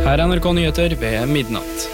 Her er NRK Nyheter ved midnatt.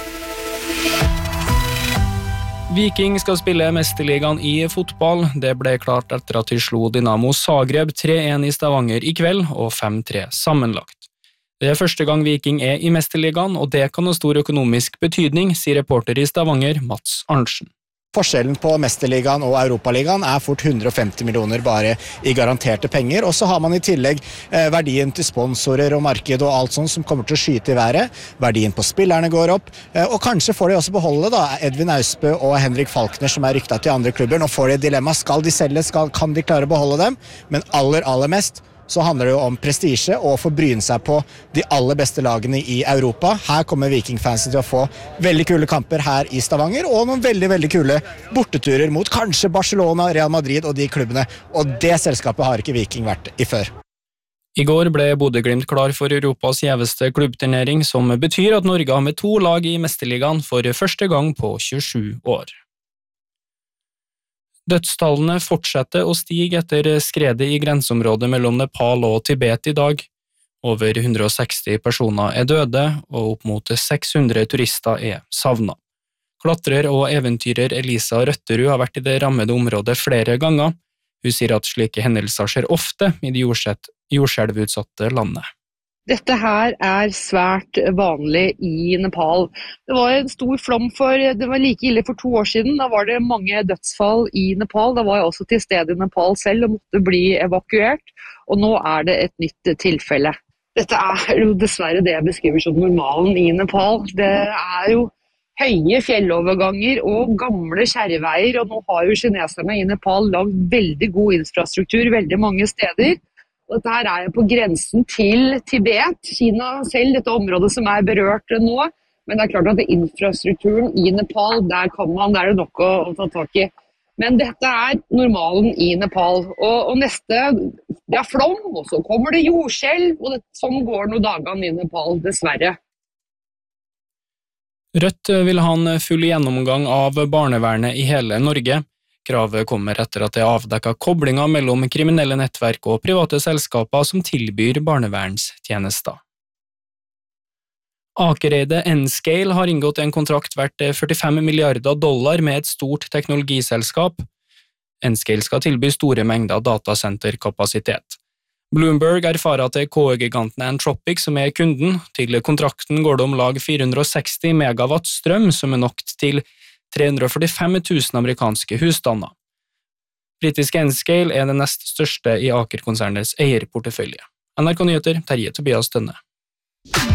Viking skal spille mesterligaen i fotball. Det ble klart etter at de slo Dynamo Zagreb 3-1 i Stavanger i kveld og 5-3 sammenlagt. Det er første gang Viking er i mesterligaen, og det kan ha stor økonomisk betydning, sier reporter i Stavanger, Mats Arntzen. Forskjellen på Mesterligaen og Europaligaen er fort 150 millioner bare i garanterte penger, og så har man i tillegg verdien til sponsorer og marked og alt sånt som kommer til å skyte i været. Verdien på spillerne går opp, og kanskje får de også beholde da Edvin Austbø og Henrik Falkner som er ryktet til andre klubber. Nå får de et dilemma, skal de selge, kan de klare å beholde dem? Men aller mest så handler det jo om prestisje og å få bryne seg på de aller beste lagene i Europa. Her kommer Viking-fansen til å få veldig kule kamper her i Stavanger, og noen veldig kule borteturer mot kanskje Barcelona, Real Madrid og de klubbene. Og det selskapet har ikke Viking vært i før. I går ble Bodø/Glimt klar for Europas gjeveste klubbturnering, som betyr at Norge har med 2 lag i Mesterligaen for første gang på 27 år. Dødstallene fortsetter å stige etter skredet i grenseområdet mellom Nepal og Tibet i dag. Over 160 personer er døde, og opp mot 600 turister er savnet. Klatrer og eventyrer Elisa Røtterud har vært i det rammede området flere ganger. Hun sier at slike hendelser skjer ofte i det jordskjelvutsatte landet. Dette her er svært vanlig i Nepal. Det var en stor flom det var like ille for 2 år siden. Da var det mange dødsfall i Nepal. Da var jeg også til stede i Nepal selv og måtte bli evakuert. Og nå er det et nytt tilfelle. Dette er jo dessverre det jeg beskriver som normalen i Nepal. Det er jo høye fjelloverganger og gamle kjerreveier. Og nå har jo kineserne i Nepal lagd veldig god infrastruktur veldig mange steder. Dette her er jo på grensen til Tibet, Kina selv, dette området som er berørt nå. Men det er klart at infrastrukturen i Nepal, der er det nok å ta tak i. Men dette er normalen i Nepal. Og neste, det er flom, og så kommer det jordskjelv, og sånn går noen dagene i Nepal, dessverre. Rødt vil ha en full gjennomgang av barnevernet i hele Norge. Kravet kommer etter at det er avdekket koblinger mellom kriminelle nettverk og private selskaper som tilbyr barnevernstjenester. Akereide Nscale har inngått en kontrakt verdt $45 milliarder med et stort teknologiselskap. Nscale skal tilby store mengder datasenterkapasitet. Bloomberg erfarer at det er KI-giganten Anthropic som er kunden. Til kontrakten går det om lag 460 megawatt strøm, som er nok til 345 000 amerikanske husstander. Britiske Nscale er det nest største i Aker-konsernets eierportefølje. NRK Nyheter, Terje Tobias Dønne.